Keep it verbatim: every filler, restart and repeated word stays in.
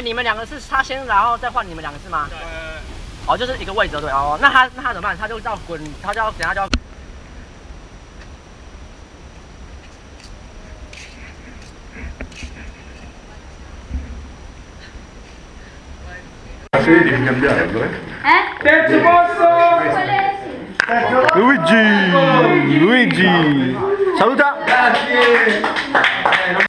你们两个是他先，然后再换你们两个是吗？ 对。 哦，就是一个位置对哦。那他那他怎么办？他就叫滚，他就要等下就要。 Sedi di cambiarlo, eh? Eh? Terzo posto! Quelle sì. Luigi! Luigi! Saluta! Grazie!